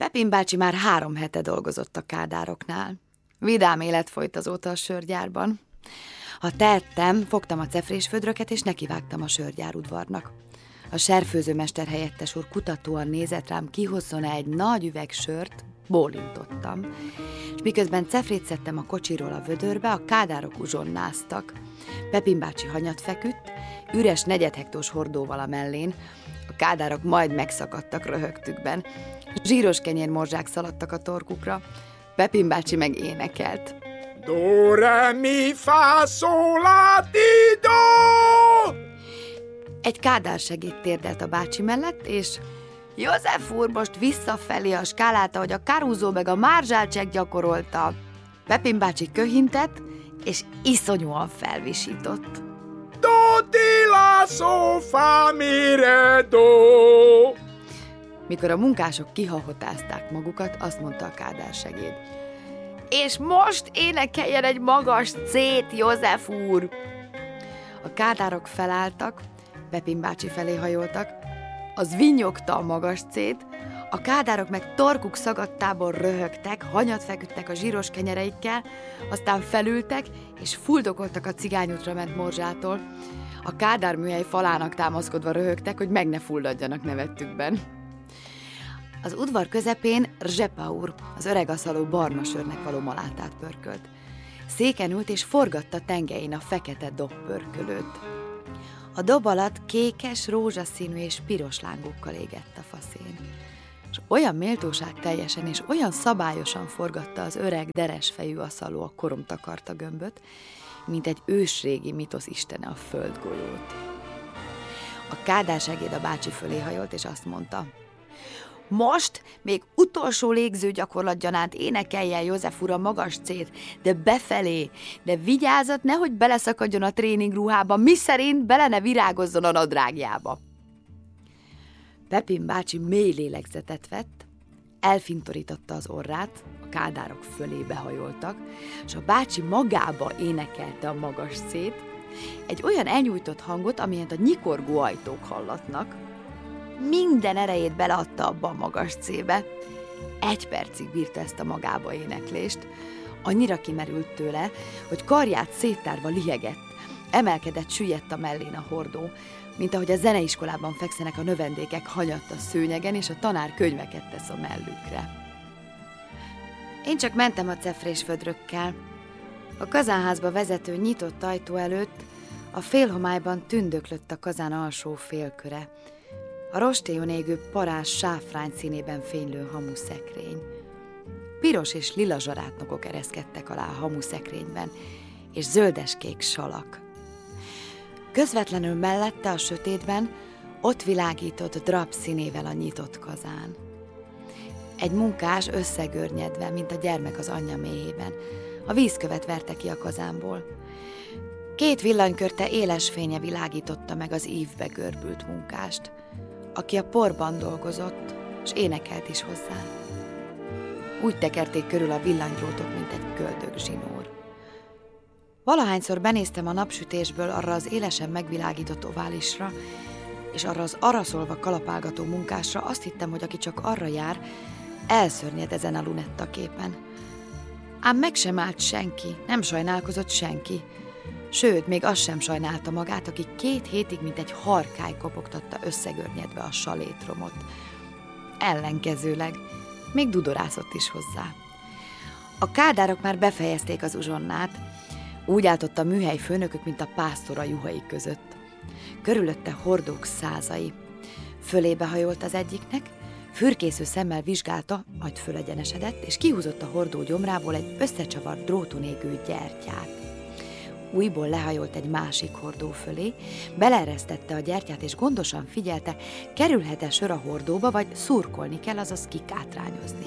Pepin bácsi már 3 hete dolgozott a kádároknál. Vidám élet folyt azóta a sörgyárban. Ha tehettem, fogtam a cefrésfödröket, és nekivágtam a sörgyárudvarnak. A serfőzőmester helyettes úr kutatóan nézett rám, kihozzon-e egy nagy üveg sört, bólintottam. És miközben cefrét szedtem a kocsiról a vödörbe, a kádárok uzsonnáztak. Pepin bácsi hanyat feküdt, üres 4 hektós hordóval a mellén. A kádárok majd megszakadtak röhögtükben. Zsíros kenyérmorzsák szaladtak a torkukra. Pepin bácsi meg énekelt. Do, re, mi, fa, sol, la, ti, do! Egy kádársegéd térdelt a bácsi mellett, és József úr most visszafelé a skálát, ahogy a Caruso meg a Marzsálcsek gyakorolta. Pepin bácsi köhintett, és iszonyúan felvisított. Do, ti, la, so, fa, mi, re, do! Mikor a munkások kihahotázták magukat, azt mondta a kádársegéd. És most énekeljen egy magas C-t, József úr! A kádárok felálltak, Pepin bácsi felé hajoltak, az vinnyogta a magas C-t, a kádárok meg torkuk szagadtából röhögtek, hanyat feküdtek a zsíros kenyereikkel, aztán felültek, és fuldokoltak a cigányútra ment morzsától. A kádárműhely falának támaszkodva röhögtek, hogy meg ne fulladjanak nevettükben. Az udvar közepén Rzsepa úr, az öreg aszaló barna sörnek való malátát pörkölt. Széken ült és forgatta tengelyén a fekete dobpörkölőt. A dob alatt kékes, rózsaszínű és piros lángokkal égett a faszén. És olyan méltóság teljesen és olyan szabályosan forgatta az öreg, deresfejű aszaló a koromtakarta gömböt, mint egy ősrégi mitosz istene a földgolyót. A kádársegéd a bácsi fölé hajolt, és azt mondta: most még utolsó légző gyakorlatgyanánt énekeljen József úr a magas C-t, de befelé, de vigyázat, nehogy beleszakadjon a tréningruhába, miszerint bele ne virágozzon a nadrágjába. Pepin bácsi mély lélegzetet vett, elfintorította az orrát, a kádárok fölébe hajoltak, és a bácsi magába énekelte a magas C-t, egy olyan elnyújtott hangot, amilyet a nyikorgó ajtók hallatnak. Minden erejét beleadta abba a magas C-be. 1 percig bírta ezt a magába éneklést. Annyira kimerült tőle, hogy karját széttárva lihegett. Emelkedett, süllyedt a mellén a hordó, mint ahogy a zeneiskolában fekszenek a növendékek hanyatt a szőnyegen, és a tanár könyveket tesz a mellükre. Én csak mentem a cefrésfödrökkel. A kazánházba vezető nyitott ajtó előtt a félhomályban tündöklött a kazán alsó félköre. A rostélyon égő parás sáfrány színében fénylő hamuszekrény. Piros és lila zsarátnokok ereszkedtek alá a hamuszekrényben, és zöldeskék salak. Közvetlenül mellette a sötétben ott világított drap színével a nyitott kazán. Egy munkás összegörnyedve, mint a gyermek az anyja méhében, a vízkövet verte ki a kazánból. 2 villanykörte éles fénye világította meg az ívbe görbült munkást, aki a porban dolgozott, és énekelt is hozzá. Úgy tekerték körül a villanydrótot, mint egy köldögzsinór. Valahányszor benéztem a napsütésből arra az élesen megvilágított oválisra, és arra az araszolva kalapálgató munkásra, azt hittem, hogy aki csak arra jár, elszörnyed ezen a lunetta képen. Ám meg sem állt senki, nem sajnálkozott senki. Sőt, még az sem sajnálta magát, aki 2 hétig, mint egy harkály kopogtatta összegörnyedve a salétromot. Ellenkezőleg, még dudorászott is hozzá. A kádárok már befejezték az uzsonnát, úgy állt ott a műhely főnökök, mint a pásztor a juhai között. Körülötte hordók százai. Fölébe hajolt az egyiknek, fürkésző szemmel vizsgálta, majd fölegyenesedett, és kihúzott a hordó gyomrából egy összecsavart dróton égő gyertyát. Újból lehajolt egy másik hordó fölé, beleeresztette a gyertyát, és gondosan figyelte, kerülhet-e sör a hordóba, vagy szurkolni kell, azaz kikátrányozni.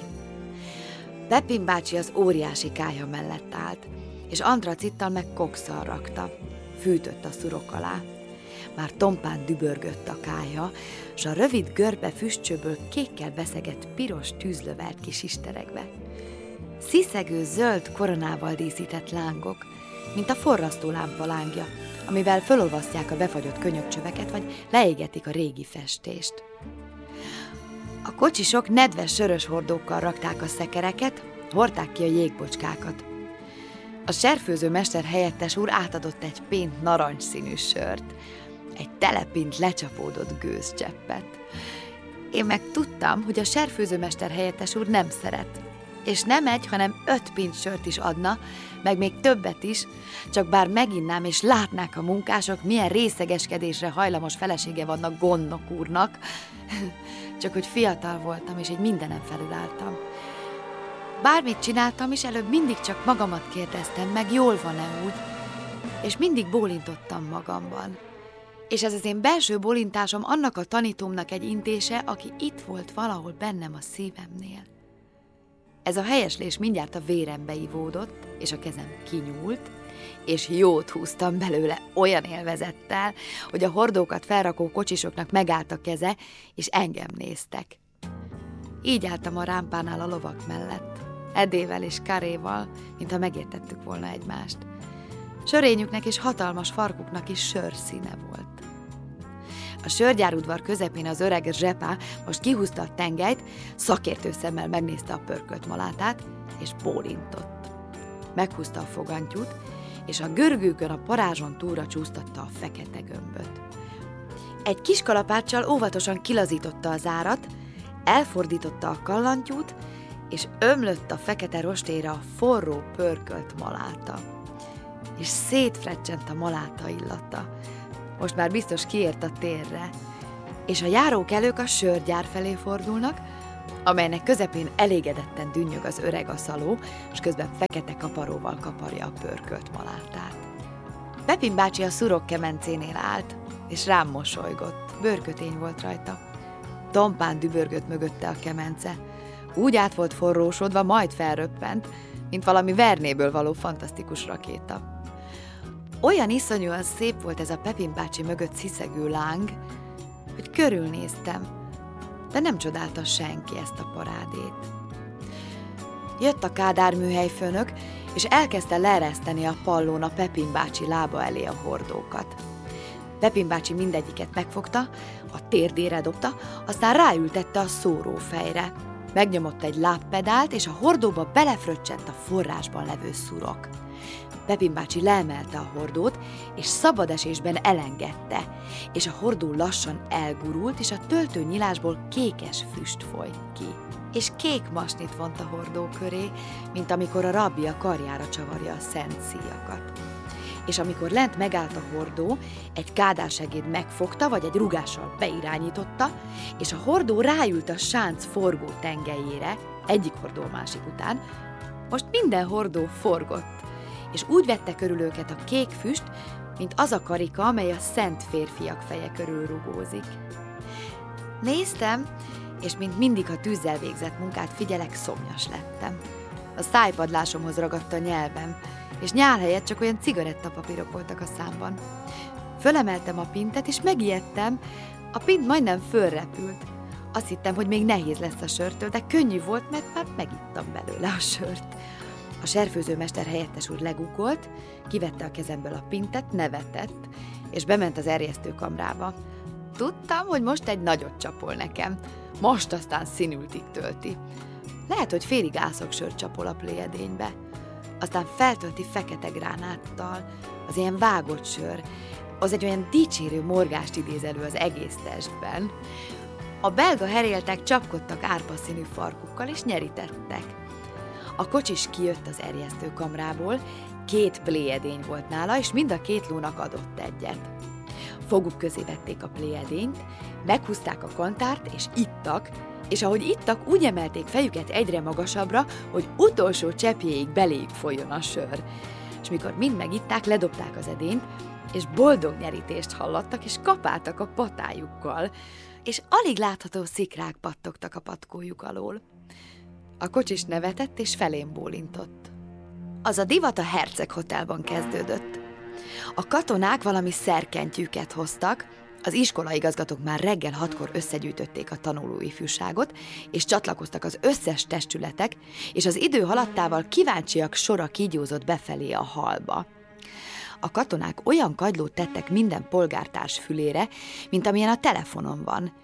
Pepin bácsi az óriási kályha mellett állt, és antracittal meg kokszal rakta. Fűtött a szurok alá. Már tompán dübörgött a kályha, s a rövid görbe füstcsőből kékkel beszegett piros tűz lövelt ki sisteregve. Sziszegő zöld koronával díszített lángok, mint a forrasztó lámpa lángja, amivel fölolvasztják a befagyott könyökcsöveket, vagy leégetik a régi festést. A kocsisok nedves sörös hordókkal rakták a szekereket, hordták ki a jégbocskákat. A serfőző mester helyettes úr átadott egy pént narancsszínű sört, egy telepint lecsapódott gőzcseppet. Én meg tudtam, hogy a serfőzőmester helyettes úr nem szeret, és nem egy, hanem 5 pint sört is adna, meg még többet is, csak bár meginnám és látnák a munkások, milyen részegeskedésre hajlamos felesége vannak gondnok úrnak, csak hogy fiatal voltam, és egy mindenen felülálltam. Bármit csináltam is, előbb mindig csak magamat kérdeztem meg, jól van-e úgy, és mindig bólintottam magamban. És ez az én belső bólintásom annak a tanítómnak egy intése, aki itt volt valahol bennem a szívemnél. Ez a helyeslés mindjárt a vérembe ivódott, és a kezem kinyúlt, és jót húztam belőle olyan élvezettel, hogy a hordókat felrakó kocsisoknak megállt a keze, és engem néztek. Így álltam a rámpánál a lovak mellett, Edével és Karéval, mintha megértettük volna egymást. Sörényüknek és hatalmas farkuknak is sörszíne volt. A sörgyárudvar közepén az öreg Zsepa most kihúzta a tengelyt, szakértő szemmel megnézte a pörkölt malátát, és bólintott. Meghúzta a fogantyút, és a görgőkön a parázson túlra csúsztatta a fekete gömböt. Egy kis kalapáccsal óvatosan kilazította az árat, elfordította a kallantyút, és ömlött a fekete rostéra a forró, pörkölt maláta. És szétfrecsent a maláta illata. Most már biztos kiért a térre, és a járókelők a sörgyár felé fordulnak, amelynek közepén elégedetten dünnyög az öreg aszaló, és közben fekete kaparóval kaparja a pörkölt malátát. Pepin bácsi a szurok kemencénél állt, és rám mosolygott, bőrkötény volt rajta. Tompán dübörgött mögötte a kemence, úgy át volt forrósodva, majd felröppent, mint valami Vernéből való fantasztikus rakéta. Olyan iszonyúan szép volt ez a Pepin bácsi mögött sziszegő láng, hogy körülnéztem, de nem csodálta senki ezt a parádét. Jött a Kádár műhelyfőnök, és elkezdte leereszteni a pallón a Pepin bácsi lába elé a hordókat. Pepin bácsi mindegyiket megfogta, a térdére dobta, aztán ráültette a szórófejre. Megnyomott egy lábpedált, és a hordóba belefröccsent a forrásban levő szurok. Pepin bácsi leemelte a hordót, és szabad esésben elengedte, és a hordó lassan elgurult, és a töltőnyilásból kékes füst folyt ki. És kék masnit vont a hordó köré, mint amikor a rabbi a karjára csavarja a szent szíjakat. És amikor lent megállt a hordó, egy kádársegéd megfogta, vagy egy rugással beirányította, és a hordó ráült a sánc forgó tengelyére, egyik hordó másik után, most minden hordó forgott, és úgy vette körül őket a kék füst, mint az a karika, amely a szent férfiak feje körül rugózik. Néztem, és mint mindig, ha tűzzel végzett munkát figyelek, szomjas lettem. A szájpadlásomhoz ragadt a nyelvem, és nyál helyett csak olyan cigarettapapírok voltak a számban. Fölemeltem a pintet, és megijedtem, a pint majdnem fölrepült. Azt hittem, hogy még nehéz lesz a sörtől, de könnyű volt, mert már megittam belőle a sört. A serfőzőmester helyettes úr legugolt, kivette a kezemből a pintet, nevetett, és bement az erjesztőkamrába. Tudtam, hogy most egy nagyot csapol nekem, most aztán színültig tölti. Lehet, hogy félig ászok sört csapol a pléjedénybe. Aztán feltölti fekete gránáttal, az ilyen vágott sör, az egy olyan dicsérő morgást idéz elő az egész testben. A belga heréltek csapkodtak árpaszínű farkukkal, és nyerítettek. A kocsis kijött az erjesztőkamrából, 2 pléjedény volt nála, és mind a 2 lónak adott egyet. Foguk közé vették a pléjedényt, meghúzták a kantárt, és ittak, és ahogy ittak, úgy emelték fejüket egyre magasabbra, hogy utolsó cseppjéig beléjük folyjon a sör. És mikor mind megitták, ledobták az edényt, és boldog nyerítést hallattak, és kapáltak a patájukkal, és alig látható szikrák pattogtak a patkójuk alól. A kocsis nevetett, és felém bólintott. Az a divat a Herceg Hotelban kezdődött. A katonák valami szerkentyűket hoztak, az iskolaigazgatók már reggel 6-kor összegyűjtötték a tanulóifjúságot, és csatlakoztak az összes testületek, és az idő haladtával kíváncsiak sora kígyózott befelé a hallba. A katonák olyan kagylót tettek minden polgártárs fülére, mint amilyen a telefonon van,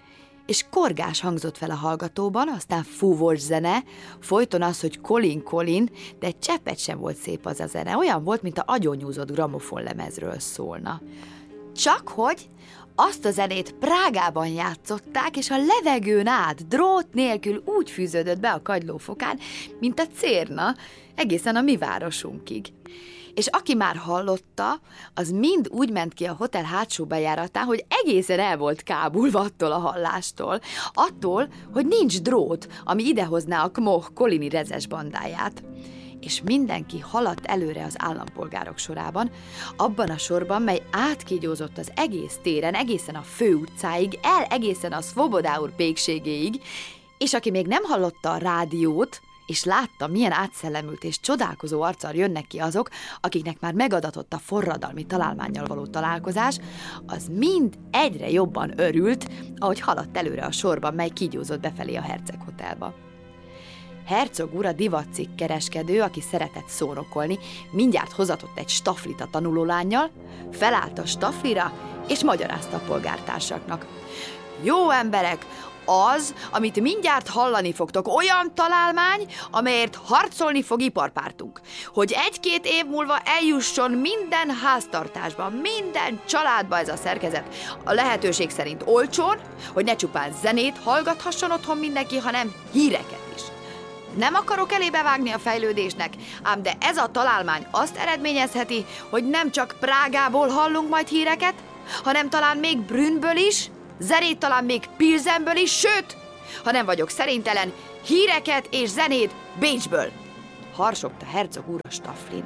és korgás hangzott fel a hallgatóban, aztán fúvós zene, folyton az, hogy Colin, de egy cseppet sem volt szép az a zene, olyan volt, mint a agyonnyúzott gramofonlemezről szólna. Csak hogy azt a zenét Prágában játszották, és a levegőn át, drót nélkül úgy fűződött be a kagylófokán, mint a cérna, egészen a mi városunkig. És aki már hallotta, az mind úgy ment ki a hotel hátsó bejáratán, hogy egészen el volt kábulva attól a hallástól, attól, hogy nincs drót, ami idehozná a Kmoh kolini rezes bandáját. És mindenki haladt előre az állampolgárok sorában, abban a sorban, mely átkígyózott az egész téren, egészen a főutcáig, egészen a Szvoboda úr pékségéig, és aki még nem hallotta a rádiót, és látta, milyen átszellemült és csodálkozó arccal jönnek ki azok, akiknek már megadatott a forradalmi találmánnyal való találkozás, az mind egyre jobban örült, ahogy haladt előre a sorban, mely kígyózott befelé a Herceg Hotelba. Hercog úr, a divatcikk kereskedő, aki szeretett szónokolni, mindjárt hozatott egy staflit a tanulólánnyal, felállt a staflira, és magyarázta a polgártársaknak. Jó emberek, az, amit mindjárt hallani fogtok, olyan találmány, amelyért harcolni fog iparpártunk, hogy 1-2 év múlva eljusson minden háztartásba, minden családba ez a szerkezet, a lehetőség szerint olcsón, hogy ne csupán zenét hallgathasson otthon mindenki, hanem híreket is. Nem akarok elébe vágni a fejlődésnek, ám de ez a találmány azt eredményezheti, hogy nem csak Prágából hallunk majd híreket, hanem talán még Brünnből is, zenét talán még Pilsenből is, sőt, ha nem vagyok szerintelen, híreket és zenét Bécsből, harsogta hercog úr a staflin.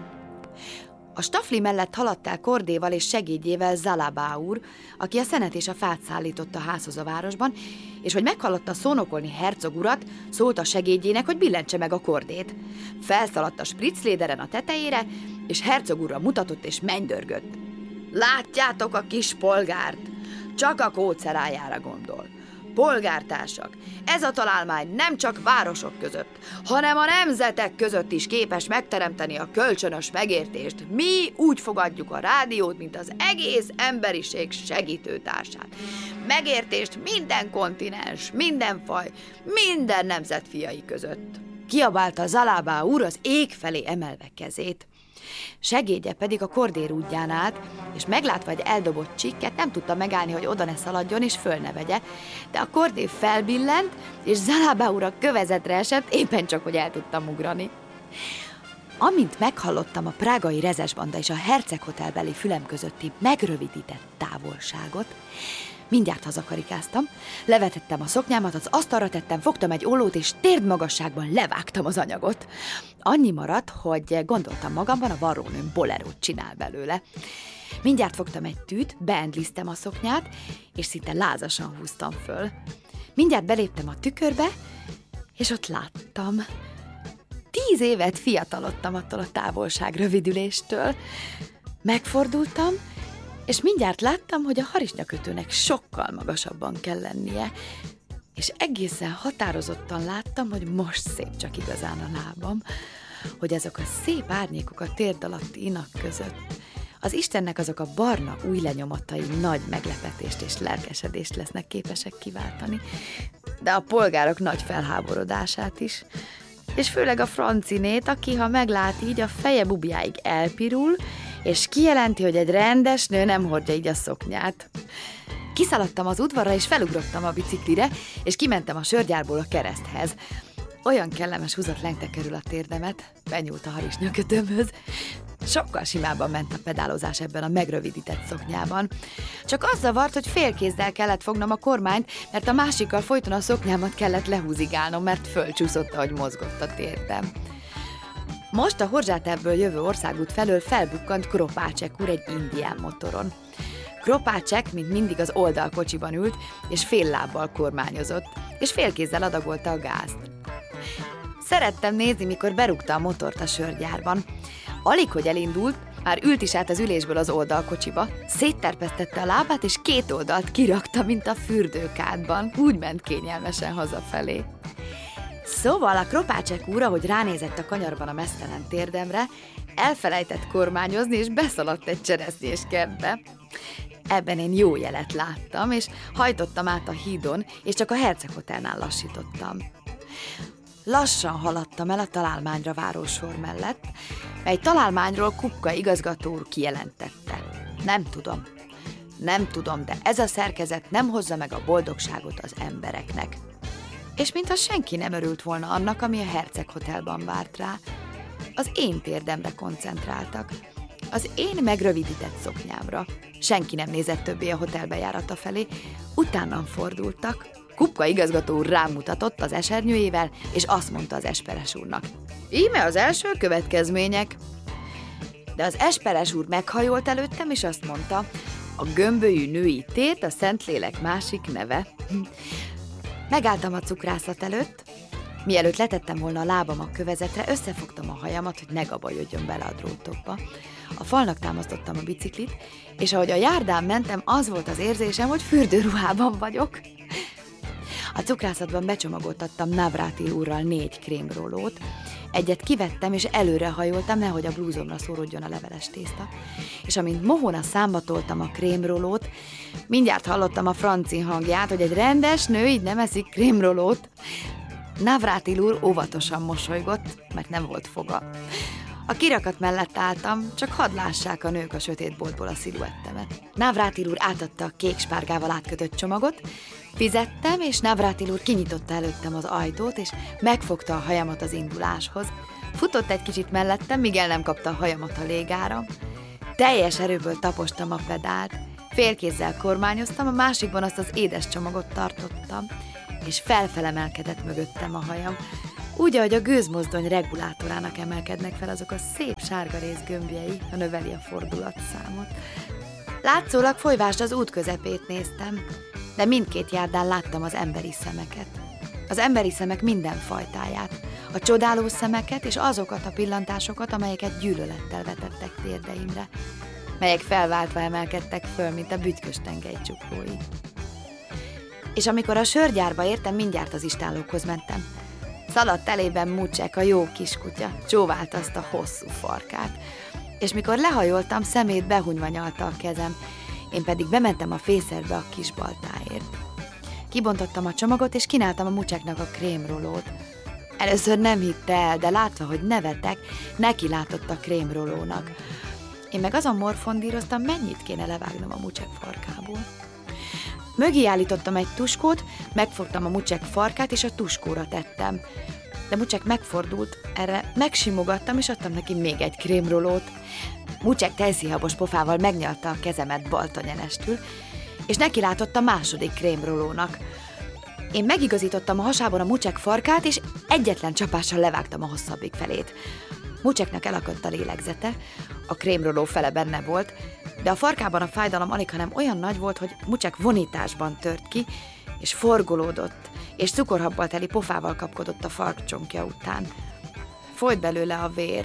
A stafli mellett haladt el Kordéval és segédjével Zalabá úr, aki a szenet és a fát szállította a házhoz a városban, és hogy meghallotta szónokolni hercog urat, szólt a segédjének, hogy billentse meg a kordét. Felszaladt a spritzléderen a tetejére, és hercog úrra mutatott és mennydörgött. Látjátok a kis polgárt? Csak a kócerájára gondol. Polgártársak, ez a találmány nem csak városok között, hanem a nemzetek között is képes megteremteni a kölcsönös megértést. Mi úgy fogadjuk a rádiót, mint az egész emberiség segítőtársát. Megértést minden kontinens, minden faj, minden nemzet fiai között. Kiabálta Zalabá úr az ég felé emelve kezét. Segédje pedig a kordér útján állt, és meglátva egy eldobott csikket, nem tudta megállni, hogy oda ne szaladjon és föl ne vegye, de a kordér felbillent, és Zalabá úr a kövezetre esett, éppen csak, hogy el tudtam ugrani. Amint meghallottam a prágai rezesbanda és a Herceg Hotelbeli fülem közötti megrövidített távolságot, mindjárt hazakarikáztam, levetettem a szoknyámat, az asztalra tettem, fogtam egy ollót, és térdmagasságban levágtam az anyagot. Annyi maradt, hogy gondoltam magamban, a varrónőm bolerót csinál belőle. Mindjárt fogtam egy tűt, beendliztem a szoknyát, és szinte lázasan húztam föl. Mindjárt beléptem a tükörbe, és ott láttam. 10 évet fiatalodtam attól a távolság rövidüléstől. Megfordultam, és mindjárt láttam, hogy a harisnyakötőnek sokkal magasabban kell lennie, és egészen határozottan láttam, hogy most szép csak igazán a lábam, hogy azok a szép árnyékok a térd alatti inak között, az Istennek azok a barna új lenyomatai nagy meglepetést és lelkesedést lesznek képesek kiváltani, de a polgárok nagy felháborodását is, és főleg a francinét, aki, ha meglát így, a feje bubjáig elpirul, és kijelenti, hogy egy rendes nő nem hordja így a szoknyát. Kiszaladtam az udvarra, és felugrottam a biciklire, és kimentem a sörgyárból a kereszthez. Olyan kellemes húzat lengte körül a térdemet, benyúlt a harisnyakötőmhöz. Sokkal simábban ment a pedálozás ebben a megrövidített szoknyában. Csak az zavart, hogy félkézzel kellett fognom a kormányt, mert a másikkal folyton a szoknyámat kellett lehúzigálnom, mert fölcsúszott, ahogy mozgott a térdem. Most a Horzsáterből jövő országút felől felbukkant Kropácsek úr egy indián motoron. Kropácsek, mint mindig, az oldalkocsiban ült, és fél lábbal kormányozott, és félkézzel adagolta a gázt. Szerettem nézni, mikor berúgta a motort a sörgyárban. Alig, hogy elindult, már ült is át az ülésből az oldalkocsiba, szétterpesztette a lábát, és 2 oldalt kirakta, mint a fürdőkádban. Úgy ment kényelmesen hazafelé. Szóval a Kropácsek úr, ahogy ránézett a kanyarban a meztelen térdemre, elfelejtett kormányozni, és beszaladt egy cseresznyés kertbe. Ebben én jó jelet láttam, és hajtottam át a hídon, és csak a Herceg Hotelnál lassítottam. Lassan haladtam el a találmányra váró sor mellett, mely találmányról Kupka igazgató úr kijelentette. Nem tudom, de ez a szerkezet nem hozza meg a boldogságot az embereknek. És mintha senki nem örült volna annak, ami a Herceg Hotelban várt rá, az én térdemre koncentráltak, az én megrövidített szoknyámra. Senki nem nézett többé a hotel bejárata felé, utánam fordultak. Kupka igazgató úr rám mutatott az esernyőjével, és azt mondta az Esperes úrnak. Íme az első következmények. De az Esperes úr meghajolt előttem, és azt mondta, a gömbölyű női tét a Szentlélek másik neve. Megálltam a cukrászat előtt, mielőtt letettem volna a lábam a kövezetre, összefogtam a hajamat, hogy ne gabajodjon bele a drótokba. A falnak támasztottam a biciklit, és ahogy a járdán mentem, az volt az érzésem, hogy fürdőruhában vagyok. A cukrászatban becsomagoltattam Navrátil úrral 4 krémrólót, egyet kivettem, és előrehajoltam, nehogy a blúzomra szórodjon a leveles tészta. És amint mohón számba toltam a krémrólót, mindjárt hallottam a Francin hangját, hogy egy rendes nő így nem eszik krémrólót. Navrátil úr óvatosan mosolygott, mert nem volt foga. A kirakat mellett álltam, csak hadd lássák a nők a sötét boltból a sziluettemet. Navrátil úr átadta a kék spárgával átkötött csomagot, fizettem, és Navrátil úr kinyitotta előttem az ajtót, és megfogta a hajamat az induláshoz. Futott egy kicsit mellettem, míg el nem kapta a hajamat a légára. Teljes erőből tapostam a pedált, félkézzel kormányoztam, a másikban azt az édes csomagot tartottam, és felfelemelkedett mögöttem a hajam, úgy, ahogy a gőzmozdony regulátorának emelkednek fel azok a szép sárga rész gömbjei, ha növeli a fordulatszámot. Látszólag folyvást az út közepét néztem, de mindkét járdán láttam az emberi szemeket. Az emberi szemek minden fajtáját, a csodáló szemeket és azokat a pillantásokat, amelyeket gyűlölettel vetettek térdeimre, melyek felváltva emelkedtek föl, mint a bütykös tengely csuklói. És amikor a sörgyárba értem, mindjárt az istállókhoz mentem. Szaladt elében Mucsek, a jó kiskutya, csóvált azt a hosszú farkát, és mikor lehajoltam, szemét behunyva nyalta a kezem, én pedig bementem a fészerbe a kis baltáért. Kibontottam a csomagot, és kínáltam a Mucseknak a krémrolót. Először nem hitte el, de látva, hogy nevetek, neki látott a krémrolónak. Én meg azon morfondíroztam, mennyit kéne levágnom a Mucsek farkából. Mögé állítottam egy tuskót, megfogtam a Mucsek farkát, és a tuskóra tettem. De Mucsek megfordult, erre megsimogattam, és adtam neki még egy krémrolót. Mucsek tejszínhabos pofával megnyalta a kezemet baltanyenestül, és neki látott a második krémrolónak. Én megigazítottam a hasában a Mucsek farkát, és egyetlen csapással levágtam a hosszabbik felét. Mucseknek elakadt a lélegzete, a krémroló fele benne volt, de a farkában a fájdalom alighanem olyan nagy volt, hogy Mucsek vonításban tört ki, és forgolódott, és cukorhabbal teli pofával kapkodott a farkcsonkja után. Folyt belőle a vér.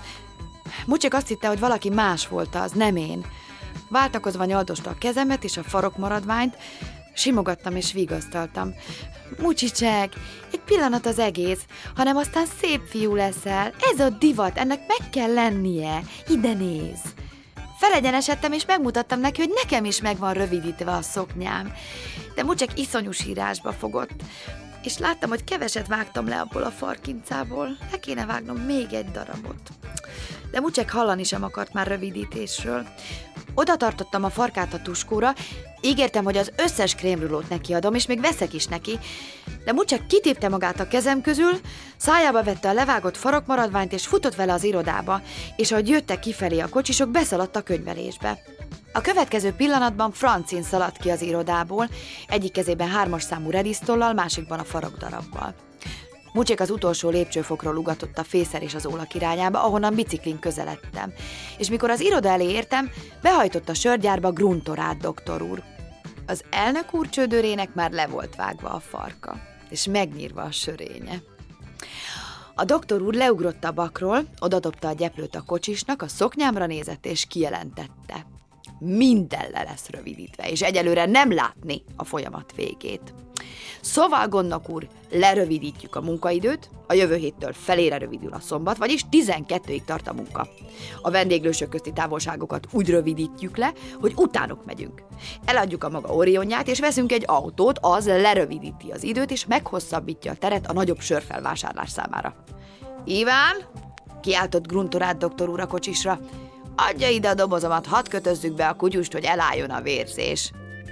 Mucsek azt hitte, hogy valaki más volt az, nem én. Váltakozva nyaldosta a kezemet és a farokmaradványt, simogattam és vigasztaltam. Mucsicsek, egy pillanat az egész, hanem aztán szép fiú leszel. Ez a divat, ennek meg kell lennie. Ide néz. Felegyenesedtem, és megmutattam neki, hogy nekem is meg van rövidítve a szoknyám. De Mucsek iszonyú sírásba fogott, és láttam, hogy keveset vágtam le abból a farkincából. Le kéne vágnom még egy darabot. De Mucsek hallani sem akart már rövidítésről. Oda tartottam a farkát a tuskóra, ígértem, hogy az összes krémrulót neki adom, és még veszek is neki, de Mucsek kitépte magát a kezem közül, szájába vette a levágott farokmaradványt, és futott vele az irodába, és ahogy jöttek kifelé a kocsisok, beszaladt a könyvelésbe. A következő pillanatban Francin szaladt ki az irodából, egyik kezében 3-as számú redisztollal, másikban a farokdarabbal. Mucsek az utolsó lépcsőfokról ugatott a fészer és az ólak irányába, ahonnan biciklin közeledtem, és mikor az iroda elé értem, behajtott a sörgyárba Gruntorát doktor úr. Az elnök úr csődörének már le volt vágva a farka, és megnyírva a sörénye. A doktor úr leugrott a bakról, odadobta a gyeplőt a kocsisnak, a szoknyámra nézett, és kijelentette. Minden le lesz rövidítve, és egyelőre nem látni a folyamat végét. Szóval, gondnok úr, lerövidítjük a munkaidőt, a jövő héttől felére rövidül a szombat, vagyis 12-ig tart a munka. A vendéglősök közti távolságokat úgy rövidítjük le, hogy utánuk megyünk. Eladjuk a maga Orionját, és veszünk egy autót, az lerövidíti az időt, és meghosszabbítja a teret a nagyobb sörfelvásárlás számára. Iván, kiáltott Gruntorát doktor úr a kocsisra, adja ide a dobozomat, hadd kötözzük be a kutyust, hogy elálljon a vérzés.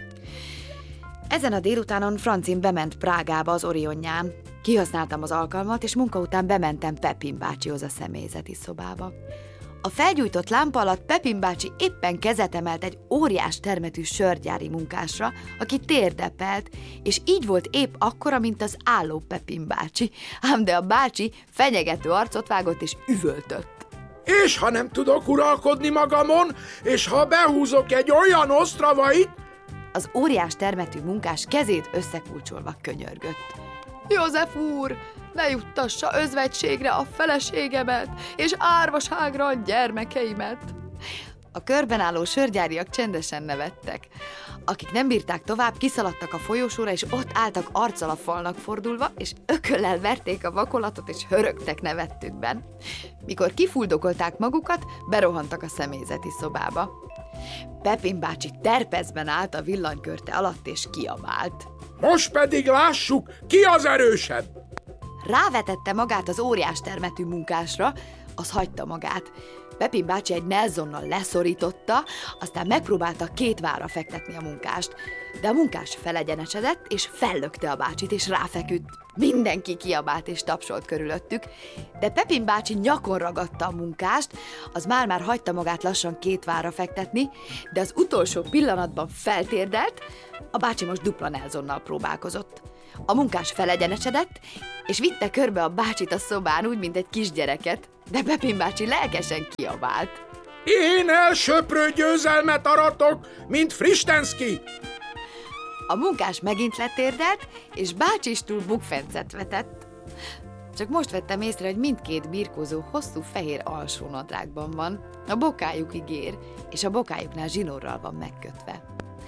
Ezen a délutánon Francin bement Prágába az Orionján. Kihasználtam az alkalmat, és munka után bementem Pepin bácsihoz a személyzeti szobába. A felgyújtott lámpa alatt Pepin bácsi éppen kezet emelt egy óriás termetű sörgyári munkásra, aki térdepelt, és így volt épp akkora, mint az álló Pepin bácsi, ám de a bácsi fenyegető arcot vágott és üvöltött. És ha nem tudok uralkodni magamon, és ha behúzok egy olyan osztravait... Az óriás termetű munkás kezét összekulcsolva könyörgött. József úr, ne juttassa özvegységre a feleségemet, és árvaságra a gyermekeimet. A körben álló sörgyáriak csendesen nevettek. Akik nem bírták tovább, kiszaladtak a folyosóra, és ott álltak arccal a falnak fordulva, és ököllel verték a vakolatot, és hörögtek nevettükben. Mikor kifuldokolták magukat, berohantak a személyzeti szobába. Pepin bácsi terpezben állt a villanykörte alatt, és kiabált. Most pedig lássuk, ki az erősebb! Rávetette magát az óriás termetű munkásra, az hagyta magát. Pepin bácsi egy Nelsonnal leszorította, aztán megpróbálta 2 várra fektetni a munkást. De a munkás felegyenesedett, és fellökte a bácsit, és ráfeküdt. Mindenki kiabált és tapsolt körülöttük, de Pepin bácsi nyakon ragadta a munkást, az már hagyta magát lassan 2 várra fektetni, de az utolsó pillanatban feltérdelt, a bácsi most dupla Nelsonnal próbálkozott. A munkás felegyenesedett, és vitte körbe a bácsit a szobán úgy, mint egy kisgyereket, de Pepin bácsi lelkesen kiabált. Én elsöprő győzelmet aratok, mint Fristenszky! A munkás megint letérdelt, és bácsistól bukfencet vetett. Csak most vettem észre, hogy mindkét birkózó hosszú fehér alsónadrágban van, a bokájukig ér, és a bokájuknál zsinórral van megkötve.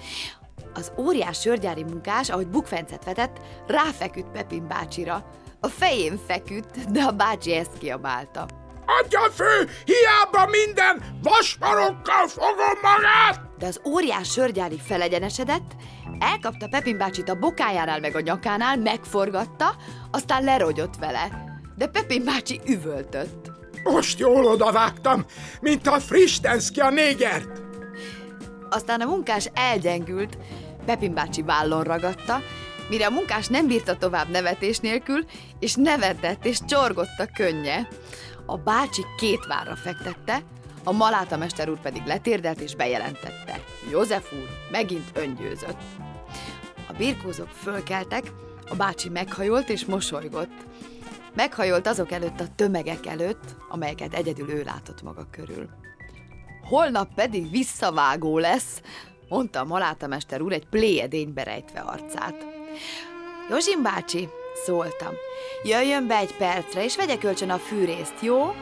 Az óriás sörgyári munkás, ahogy bukfencet vetett, ráfeküdt Pepin bácsira. A fején feküdt, de a bácsi ezt kiabálta. Adja fő, hiába minden vasmarokkal fogom magát! De az óriás sörgyári felegyenesedett, elkapta Pepin bácsit a bokájánál meg a nyakánál, megforgatta, aztán lerogyott vele. De Pepin bácsi üvöltött. Most jól odavágtam, mint a Fristenszky a négert! Aztán a munkás elgyengült, Pepin bácsi vállon ragadta, mire a munkás nem bírta tovább nevetés nélkül, és nevetett, és csorgott a könnye. A bácsi 2 várra fektette, a malátamester úr pedig letérdelt és bejelentette. József úr megint öngyőzött. A birkózók fölkeltek, a bácsi meghajolt és mosolygott. Meghajolt azok előtt a tömegek előtt, amelyeket egyedül ő látott maga körül. Holnap pedig visszavágó lesz, mondta a malátamester úr egy pléjedénybe rejtve arcát. Józsim bácsi, szóltam, jöjjön be egy percre, és vegye kölcsön a fűrészt, jó?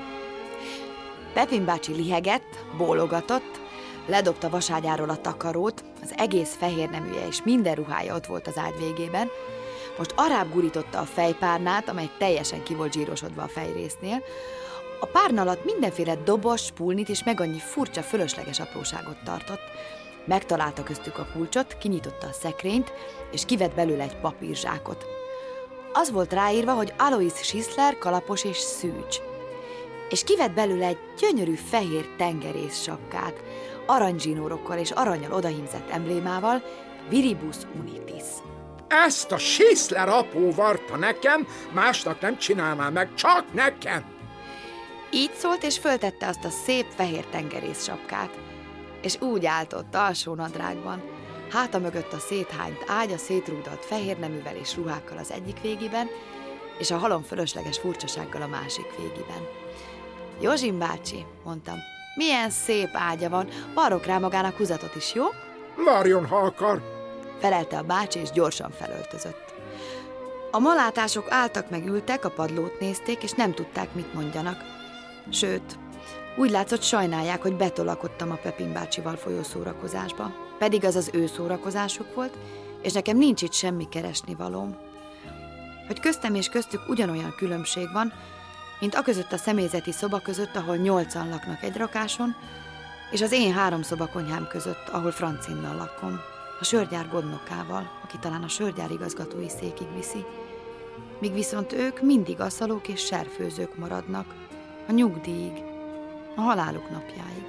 Pepin bácsi lihegett, bólogatott, ledobta vaságyáról a takarót, az egész fehér neműje és minden ruhája ott volt az ágy végében, most arrább gurította a fejpárnát, amely teljesen ki volt zsírosodva a fejrésznél. A párna alatt mindenféle dobos, pulnit és meg annyi furcsa, fölösleges apróságot tartott. Megtalálta köztük a kulcsot, kinyitotta a szekrényt, és kivett belőle egy papírzsákot. Az volt ráírva, hogy Alois Schissler, kalapos és szűcs. És kivett belőle egy gyönyörű fehér tengerész sapkát, aranyzsinórokkal és aranyal odahímzett emblémával, Viribus Unitis. Ezt a Schissler apó varta nekem, másnak nem csinálná meg, csak nekem! Így szólt, és föltette azt a szép fehér tengerész sapkát, és úgy állt ott alsó nadrágban, háta mögött a széthányt ágy a szétrúgdalt fehér neművel és ruhákkal az egyik végében, és a halom fölösleges furcsasággal a másik végében. Józsim bácsi, mondtam, milyen szép ágya van, varrok rá magának húzatot is, jó? Várjon, ha akar, felelte a bácsi, és gyorsan felöltözött. A malátások álltak meg ültek, a padlót nézték, és nem tudták, mit mondjanak. Sőt, úgy látszott, sajnálják, hogy betolakodtam a Pepin bácsival folyó szórakozásba. Pedig az az ő szórakozásuk volt, és nekem nincs itt semmi keresnivalóm. Hogy köztem és köztük ugyanolyan különbség van, mint aközött a személyzeti szoba között, ahol 8-an laknak egy rakáson, és az én 3 szobakonyhám között, ahol Francinnal lakom, a sörgyár gondnokával, aki talán a sörgyár igazgatói székig viszi. Míg viszont ők mindig aszalók és serfőzők maradnak, a nyugdíjig, a haláluk napjáig.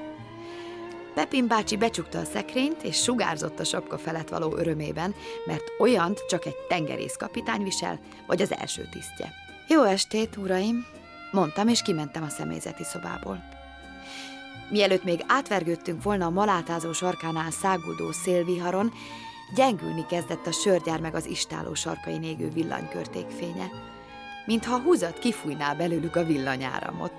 Pepin bácsi becsukta a szekrényt, és sugárzott a sapka felett való örömében, mert olyant csak egy tengerészkapitány visel, vagy az első tisztje. Jó estét, uraim, mondtam, és kimentem a személyzeti szobából. Mielőtt még átvergődtünk volna a malátázó sarkánál száguldó szélviharon, gyengülni kezdett a sörgyár meg az istáló sarkain égő villanykörték fénye, mintha a húzat kifújná belőlük a villanyáramot.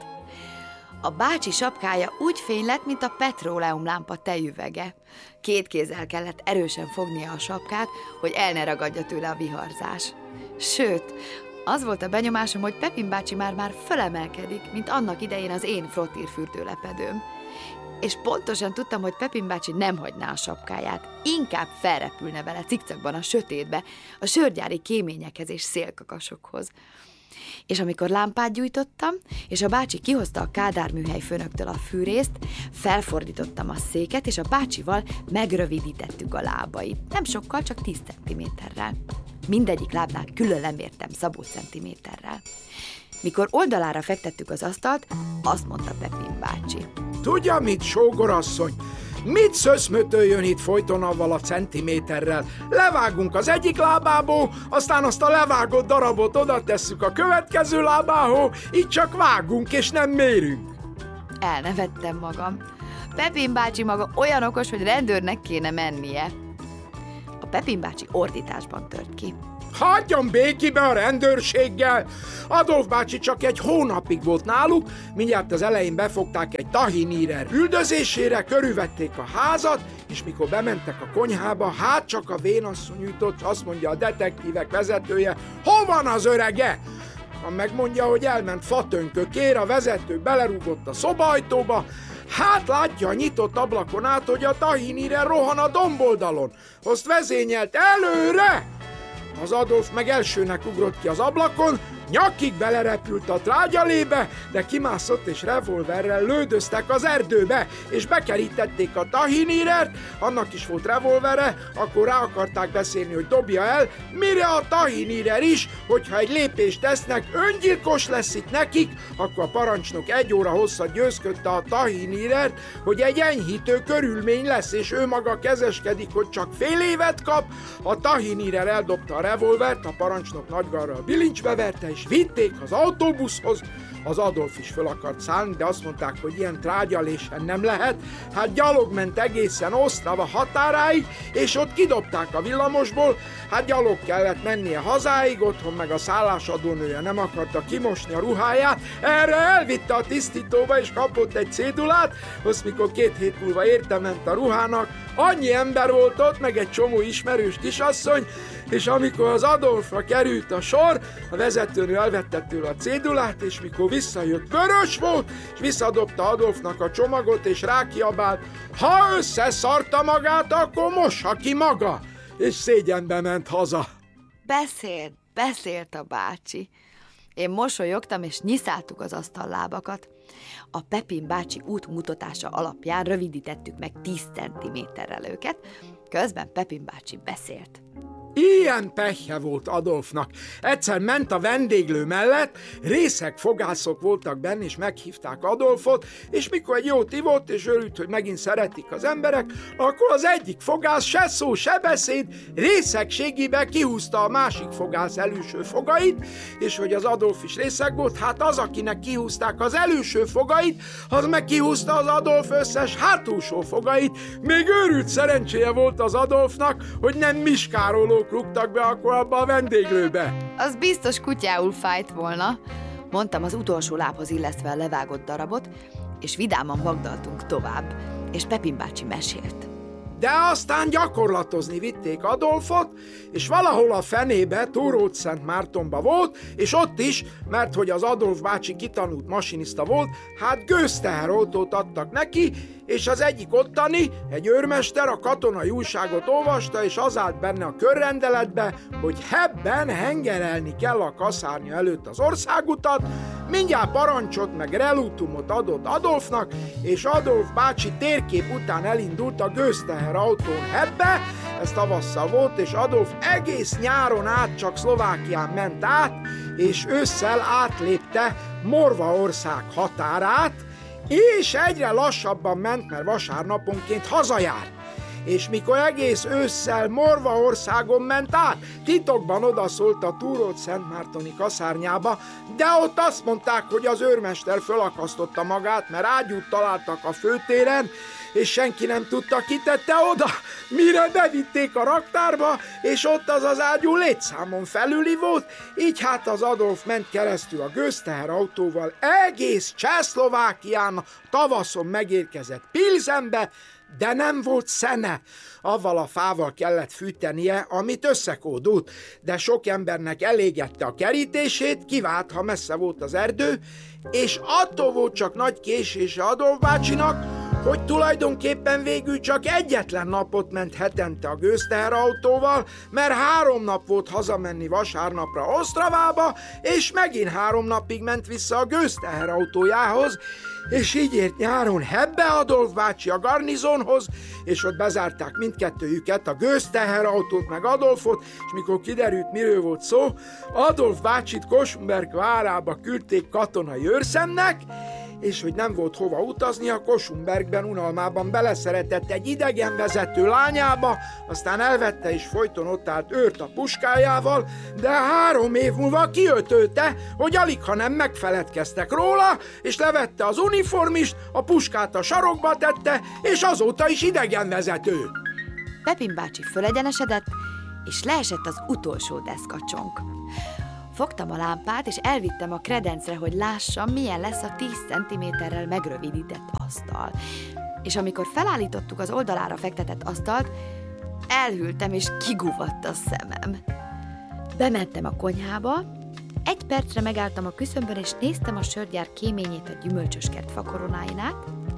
A bácsi sapkája úgy fény lett, mint a petróleumlámpa tejüvege. 2 kézzel kellett erősen fognia a sapkát, hogy el ne ragadja tőle a viharzás. Sőt, az volt a benyomásom, hogy Pepin bácsi már fölemelkedik, mint annak idején az én frottírfürdőlepedőm. És pontosan tudtam, hogy Pepin bácsi nem hagyná a sapkáját, inkább felrepülne vele cikcakban a sötétbe, a sörgyári kéményekhez és szélkakasokhoz. És amikor lámpát gyújtottam, és a bácsi kihozta a Kádár műhely főnöktől a fűrészt, felfordítottam a széket, és a bácsival megrövidítettük a lábait. Nem sokkal, csak 10 centiméterrel. Mindegyik lábnál külön lemértem szabó centiméterrel. Mikor oldalára fektettük az asztalt, azt mondta Pepin bácsi. Tudja mit, sógorasszony? Mit szöszmötöljön itt folyton avval a centiméterrel? Levágunk az egyik lábából, aztán azt a levágott darabot oda tesszük a következő lábához, így csak vágunk és nem mérünk. Elnevettem magam. Pepin bácsi maga olyan okos, hogy rendőrnek kéne mennie. A Pepin bácsi ordításban tört ki. Hagyjon békébe a rendőrséggel! Adolf bácsi csak 1 hónapig volt náluk, mindjárt az elején befogták egy tahinírer üldözésére, körülvették a házat, és mikor bementek a konyhába, hát csak a vénasszony jutott, azt mondja a detektívek vezetője, hol van az örege? Ha megmondja, hogy elment fatönkökér, a vezető belerúgott a szobaajtóba, hát látja a nyitott ablakon át, hogy a tahinírer rohan a domboldalon. Azt vezényelt előre! Az Adolf meg elsőnek ugrott ki az ablakon, nyakig belerepült a trágyalébe, de kimászott és revolverrel lődöztek az erdőbe, és bekerítették a tahinírert, annak is volt revolvere, akkor rá akarták beszélni, hogy dobja el, mire a tahinírer is, hogyha egy lépést tesznek, öngyilkos lesz itt nekik, akkor a parancsnok 1 óra hosszat győzködte a tahinírert, hogy egy enyhítő körülmény lesz, és ő maga kezeskedik, hogy csak fél évet kap, a tahinírer eldobta a revolvert, a parancsnok nagygarral bilincsbe verte, és vitték az autóbuszhoz. Az Adolf is föl akart szállni, de azt mondták, hogy ilyen trágyalésen nem lehet. Hát gyalog ment egészen Osztrava határáig, és ott kidobták a villamosból. Hát gyalog kellett mennie hazáig, otthon meg a szállásadónője nem akarta kimosni a ruháját. Erre elvitte a tisztítóba, és kapott egy cédulát. Azt mikor 2 hét múlva értement a ruhának, annyi ember volt ott, meg egy csomó ismerős kisasszony, és amikor az Adolfra került a sor, a vezetőnő elvette tőle a cédulát, és mikor visszajött, vörös volt, és visszadobta Adolfnak a csomagot, és rákiabált, ha összeszarta magát, akkor mossa ki maga, és szégyenbe ment haza. Beszélt a bácsi. Én mosolyogtam, és nyiszáltuk az asztallábakat. A Pepin bácsi útmutatása alapján rövidítettük meg 10 centiméterrel őket, közben Pepin bácsi beszélt. Ilyen pehje volt Adolfnak. Egyszer ment a vendéglő mellett, részeg fogászok voltak benne, és meghívták Adolfot, és mikor egy jót ivott, és örült, hogy megint szeretik az emberek, akkor az egyik fogász se szó, se beszéd, részegségébe kihúzta a másik fogász előső fogait, és hogy az Adolf is részeg volt, hát az, akinek kihúzták az előső fogait, az meg kihúzta az Adolf összes hátulsó fogait. Még őrült szerencséje volt az Adolfnak, hogy nem miskároló rúgtak be akkor abba a vendéglőbe. Az biztos kutyául fájt volna, mondtam az utolsó lábhoz illesztve a levágott darabot, és vidáman magdaltunk tovább, és Pepin bácsi mesélt. De aztán gyakorlatozni vitték Adolfot, és valahol a fenébe, Túrócszentmártonba volt, és ott is, mert hogy az Adolf bácsi kitanult masinista volt, hát gőzteherautót adtak neki, és az egyik ottani, egy őrmester a katonai újságot olvasta, és az állt benne a körrendeletbe, hogy hebben hengerelni kell a kaszárnya előtt az országutat, mindjárt parancsot meg relutumot adott Adolfnak, és Adolf bácsi térkép után elindult a gőzteherautón hebbe, ez tavasszal volt, és Adolf egész nyáron át csak Szlovákián ment át, és ősszel átlépte Morvaország határát, és egyre lassabban ment, mert vasárnaponként hazajárt. És mikor egész ősszel Morvaországon ment át, titokban odaszólt a Túrócszentmártoni kaszárnyába, de ott azt mondták, hogy az őrmester fölakasztotta magát, mert ágyút találtak a főtéren, és senki nem tudta, ki tette oda, mire bevitték a raktárba, és ott az ágyú létszámon felüli volt, így hát az Adolf ment keresztül a gőzteherautóval egész Csehszlovákián, tavaszon megérkezett Pilzenbe, de nem volt szene. Avval a fával kellett fűtenie, amit összekódult, de sok embernek elégette a kerítését, kivált, ha messze volt az erdő, és attól volt csak nagy késése Adolf bácsinak, hogy tulajdonképpen végül csak egyetlen napot ment hetente a gőzteherautóval, mert 3 nap volt hazamenni vasárnapra Osztravába, és megint 3 napig ment vissza a gőzteherautójához, és így ért nyáron hebbe Adolf bácsi a garnizonhoz, és ott bezárták mindkettőjüket, a gőzteherautót meg Adolfot, és mikor kiderült, miről volt szó, Adolf bácsit Kosumberg várába küldték katonai őrszemnek, és hogy nem volt hova utazni, a Kosumbergben unalmában beleszeretett egy idegenvezető lányába, aztán elvette és folyton ott állt őrt a puskájával, de 3 év múlva kiötölte, hogy aligha nem megfeledkeztek róla, és levette az uniformist, a puskát a sarokba tette, és azóta is idegenvezető. Pepin bácsi fölegyenesedett, és leesett az utolsó deszkacsonk. Fogtam a lámpát, és elvittem a kredencre, hogy lássam, milyen lesz a 10 cm-rel megrövidített asztal. És amikor felállítottuk az oldalára fektetett asztalt, elhűltem, és kiguvadt a szemem. Bementem a konyhába, 1 percre megálltam a küszöbön, és néztem a sörgyár kéményét a gyümölcsöskert fakoronáinát,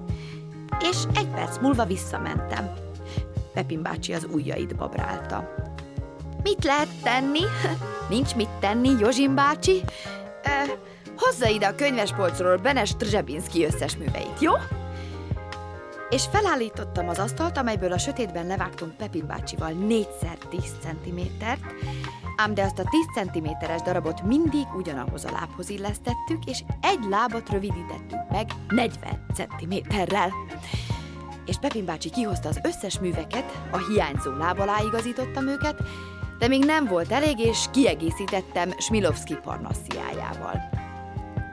és 1 perc múlva visszamentem. Pepin bácsi az ujjait babrálta. Mit lehet tenni? Nincs mit tenni, Jozsin bácsi. Hozza ide a könyvespolcról Benes Trzebinszky összes műveit, jó? És felállítottam az asztalt, amelyből a sötétben levágtunk Pepin bácsival 4x10 cm-t, ám de azt a 10 cm-es darabot mindig ugyanahoz a lábhoz illesztettük, és 1 lábat rövidítettünk meg 40 cm-rel. És Pepin bácsi kihozta az összes műveket, a hiányzó láb alá igazítottam őket, de még nem volt elég, és kiegészítettem Smilovszky Parnassziájával.